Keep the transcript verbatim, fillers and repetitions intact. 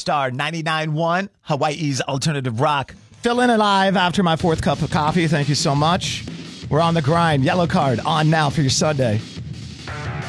Star ninety-nine point one, Hawaii's alternative rock. Fill in alive after my fourth cup of coffee. Thank you so much. We're on the grind. Yellow card on now for your Sunday.